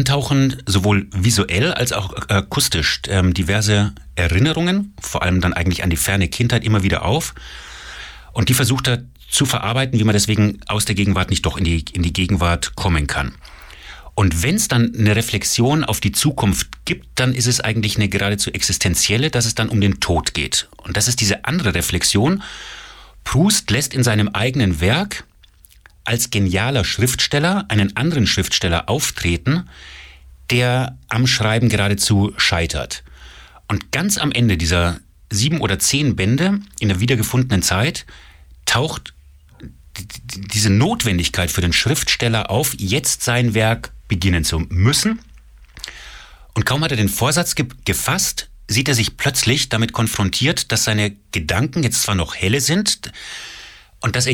tauchen sowohl visuell als auch akustisch diverse Erinnerungen, vor allem dann eigentlich an die ferne Kindheit, immer wieder auf. Und die versucht er zu verarbeiten, wie man deswegen aus der Gegenwart nicht doch in die Gegenwart kommen kann. Und wenn es dann eine Reflexion auf die Zukunft gibt, dann ist es eigentlich eine geradezu existenzielle, dass es dann um den Tod geht. Und das ist diese andere Reflexion. Proust lässt in seinem eigenen Werk als genialer Schriftsteller einen anderen Schriftsteller auftreten, der am Schreiben geradezu scheitert. Und ganz am Ende dieser 7 oder 10 Bände in der wiedergefundenen Zeit taucht diese Notwendigkeit für den Schriftsteller auf, jetzt sein Werk beginnen zu müssen. Und kaum hat er den Vorsatz gefasst, sieht er sich plötzlich damit konfrontiert, dass seine Gedanken jetzt zwar noch helle sind und dass er